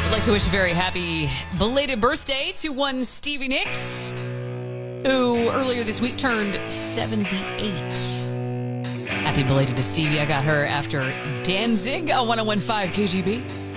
I'd like to wish a very happy belated birthday to one Stevie Nicks, who earlier this week turned 78. Happy belated to Stevie. I got her after Danzig on 101.5 KGB.